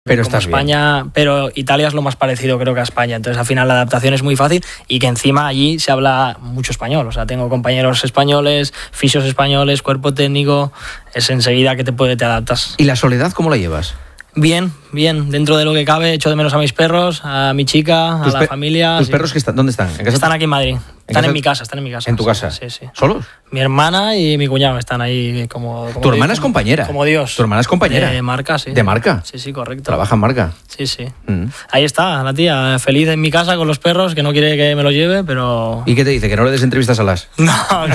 Pero como España, bien. Pero Italia es lo más parecido creo que a España, entonces al final la adaptación es muy fácil y que encima allí se habla mucho español, o sea, tengo compañeros españoles, fisios españoles, cuerpo técnico, es enseguida que te adaptas. ¿Y la soledad cómo la llevas? Bien, dentro de lo que cabe, echo de menos a mis perros, a mi chica, a la familia. ¿Tus perros dónde están? ¿En casa? Están aquí en Madrid. Están en mi casa. ¿En tu casa? Sí. ¿Solos? Mi hermana y mi cuñado están ahí como ¿Tu hermana es compañera? Como Dios. ¿Tu hermana es compañera? De marca, sí. ¿De marca? Sí, correcto. ¿Trabaja en marca? Sí. Ahí está, la tía, feliz en mi casa con los perros, que no quiere que me los lleve, pero... ¿Y qué te dice? ¿Que no le des entrevistas a las? No,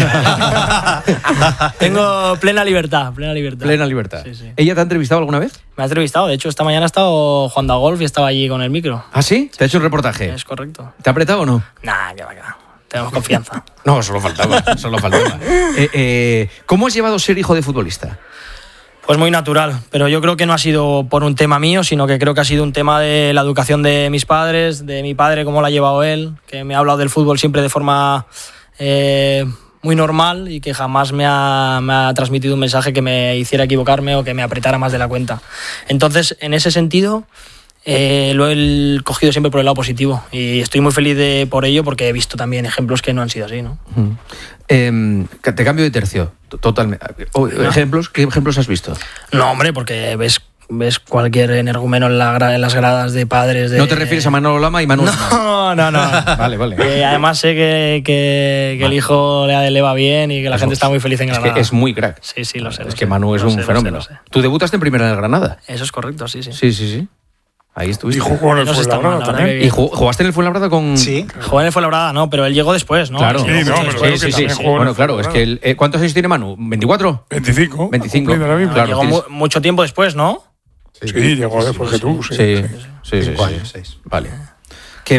tengo plena libertad. Plena libertad. Sí. ¿Ella te ha entrevistado alguna vez? Me ha entrevistado, de hecho esta mañana ha estado jugando a golf y estaba allí con el micro. ¿Ah, sí? ¿Te ha hecho un reportaje? Es correcto. ¿Te ha apretado o no? Nah, que va. Tenemos confianza. No, solo faltaba. ¿Cómo has llevado ser hijo de futbolista? Pues muy natural, pero yo creo que no ha sido por un tema mío, sino que creo que ha sido un tema de la educación de mis padres, de mi padre, cómo lo ha llevado él, que me ha hablado del fútbol siempre de forma muy normal y que jamás me ha transmitido un mensaje que me hiciera equivocarme o que me apretara más de la cuenta. Entonces, en ese sentido... lo he cogido siempre por el lado positivo y estoy muy feliz por ello porque he visto también ejemplos que no han sido así, ¿no? Te cambio de tercio, totalmente. ¿Qué ejemplos has visto? No, hombre, porque ves cualquier energúmeno en las gradas de padres... ¿No te refieres a Manolo Lama y Manuel? No. Vale. Además sé que el hijo le va bien y que la gente está muy feliz en Granada. Es que es muy crack. Sí, lo sé. Es que Manu es un fenómeno. Lo sé. ¿Tú debutaste en primera del Granada? Eso es correcto, sí. Sí. Ahí estuviste. Y jugó en el Fuenlabrada también. ¿Y jugaste en el Fuenlabrada con...? Sí. Jugó en el Fuenlabrada, no, pero él llegó después, ¿no? Claro. Sí. Bueno, claro, es que ¿cuántos años tiene Manu? ¿24? 25. 25. Claro, llegó mucho tiempo después, ¿no? Sí, llegó después que tú. Sí. 5 años, 6. Vale. Que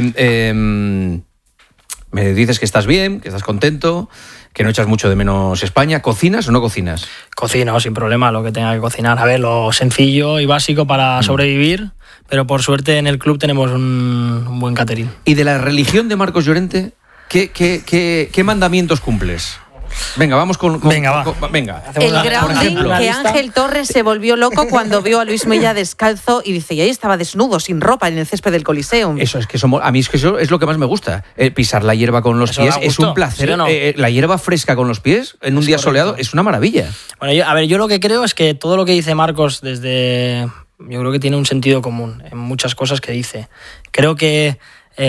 me dices que estás bien, que estás contento, que no echas mucho de menos España. ¿Cocinas o no cocinas? Cocino, sin problema, lo que tenga que cocinar. A ver, lo sencillo y básico para sobrevivir, pero por suerte en el club tenemos un buen catering. ¿Y de la religión de Marcos Llorente, qué mandamientos cumples? Venga, vamos con... Venga. El grounding, que Ángel Torres se volvió loco cuando vio a Luis Milla descalzo y dice, y ahí estaba desnudo, sin ropa, en el césped del Coliseum. Eso es que a mí eso es lo que más me gusta. Pisar la hierba con los pies es un placer. ¿Sí o no? La hierba fresca con los pies en un día soleado es una maravilla. Bueno, yo lo que creo es que todo lo que dice Marcos yo creo que tiene un sentido común en muchas cosas que dice. Creo que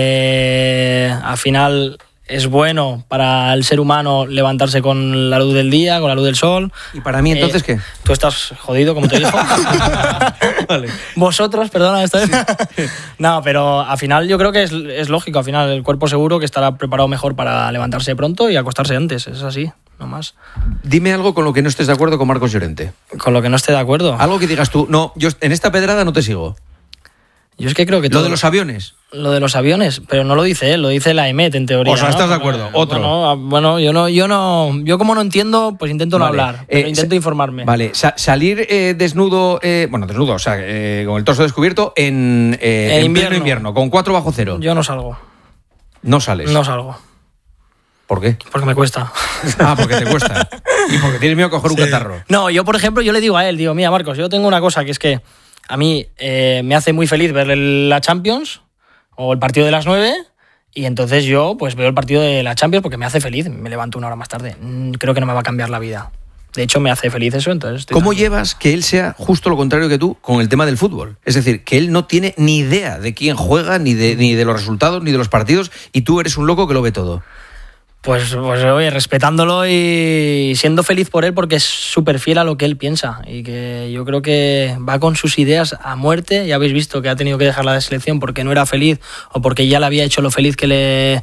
al final... es bueno para el ser humano levantarse con la luz del día, con la luz del sol. ¿Y para mí entonces qué? Tú estás jodido, como te dijo. Vale. Vosotros, perdona, esta vez. No, pero al final yo creo que es lógico. Al final el cuerpo seguro que estará preparado mejor para levantarse pronto y acostarse antes. Es así, no más. Dime algo con lo que no estés de acuerdo con Marcos Llorente. Con lo que no esté de acuerdo. Algo que digas tú, no, yo en esta pedrada no te sigo. Yo es que creo que todo... ¿Lo de los aviones? Lo de los aviones, pero no lo dice él, lo dice la EMET en teoría. O sea, ¿estás ¿no? de acuerdo? Otro. Bueno, yo como no entiendo, pues intento no hablar, pero intento informarme. Vale, salir desnudo, o sea, con el torso descubierto en invierno, con 4 bajo cero. Yo no salgo. ¿No sales? No salgo. ¿Por qué? Porque me cuesta. Ah, porque te cuesta. Y porque tienes miedo a coger un catarro. No, yo por ejemplo, yo le digo a él, mira Marcos, yo tengo una cosa que es que a mí me hace muy feliz ver la Champions o el partido de las 9 y entonces yo pues veo el partido de la Champions porque me hace feliz, me levanto una hora más tarde. Creo que no me va a cambiar la vida. De hecho, me hace feliz eso, entonces... ¿Cómo llevas que él sea justo lo contrario que tú con el tema del fútbol? Es decir, que él no tiene ni idea de quién juega, ni de los resultados, ni de los partidos, y tú eres un loco que lo ve todo. Pues oye, respetándolo y siendo feliz por él porque es súper fiel a lo que él piensa y que yo creo que va con sus ideas a muerte. Ya habéis visto que ha tenido que dejar la selección porque no era feliz o porque ya le había hecho lo feliz que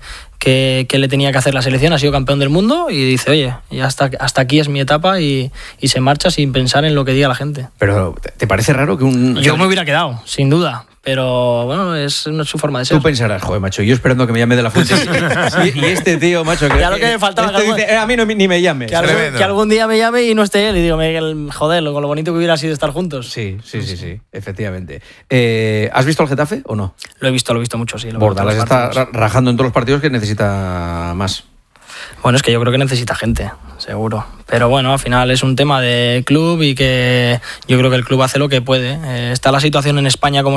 le tenía que hacer la selección. Ha sido campeón del mundo y dice, oye, ya hasta aquí es mi etapa y se marcha sin pensar en lo que diga la gente. Pero ¿te parece raro que Yo me hubiera quedado, sin duda. Pero bueno, es su forma de ser. Tú pensarás, joder, macho, yo esperando que me llame de la fuente. Y este tío, macho, que... Ya lo que me faltaba. Dice, a mí ni me llames. Que algún día me llame y no esté él. Y digo, joder, con lo bonito que hubiera sido estar juntos. Sí, efectivamente. ¿Has visto al Getafe o no? Lo he visto mucho, sí. Bordalas está rajando en todos los partidos que necesita más. Bueno, es que yo creo que necesita gente, seguro. Pero bueno, al final es un tema de club y que yo creo que el club hace lo que puede. Está la situación en España como